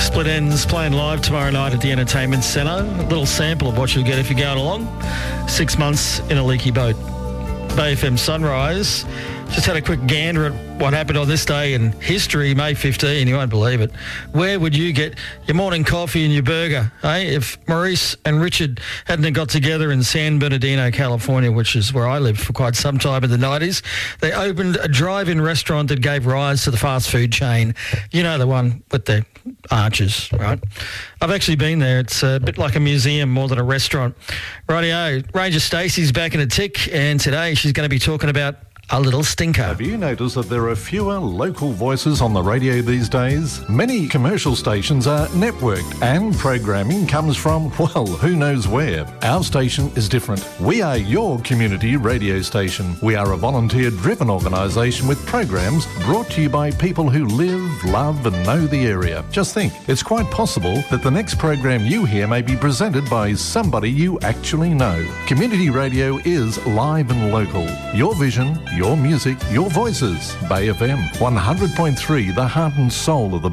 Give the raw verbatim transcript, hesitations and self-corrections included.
Split Ends playing live tomorrow night at the Entertainment Centre. A little sample of what you'll get if you're going along. Six months in a leaky boat. Bay F M Sunrise. Just had a quick gander at what happened on this day in history, May fifteenth. You won't believe it. Where would you get your morning coffee and your burger, eh? If Maurice and Richard hadn't got together in San Bernardino, California, which is where I lived for quite some time in the nineties, they opened a drive-in restaurant that gave rise to the fast food chain. You know, the one with the arches, right? I've actually been there. It's a bit like a museum more than a restaurant. Rightio, Ranger Stacey's back in a tick, and today she's going to be talking about a little stinker. Have you noticed that there are fewer local voices on the radio these days? Many commercial stations are networked and programming comes from, well, who knows where. Our station is different. We are your community radio station. We are a volunteer-driven organisation with programs brought to you by people who live, love and know the area. Just think, it's quite possible that the next program you hear may be presented by somebody you actually know. Community radio is live and local. Your vision, your music, your voices. Bay F M, one hundred point three, the heart and soul of the